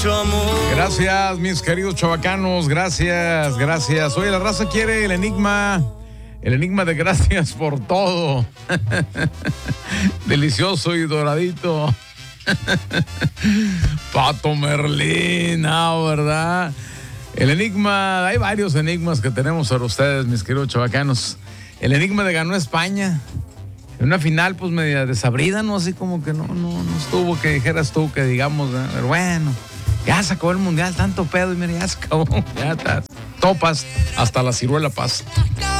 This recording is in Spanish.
mucho amor. Gracias, mis queridos chavacanos, gracias. Oye, la raza quiere el enigma de gracias por todo. Delicioso y doradito. Pato Merlín, ¿verdad? El enigma, hay varios enigmas que tenemos para ustedes, mis queridos chavacanos. El enigma de ganó España. En una final, pues media desabrida, ¿no? Así como que no estuvo que dijeras tú, que digamos, ¿eh? Pero bueno, ya se acabó el mundial, tanto pedo, y mira, ya se acabó. Ya está, topas hasta la ciruela pasa.